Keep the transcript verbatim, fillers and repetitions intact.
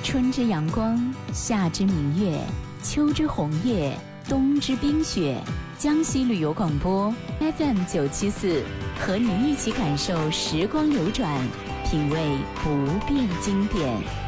春之阳光，夏之明月，秋之红叶，冬之冰雪。江西旅游广播 F M 九七四，和你一起感受时光流转，品味不变经典。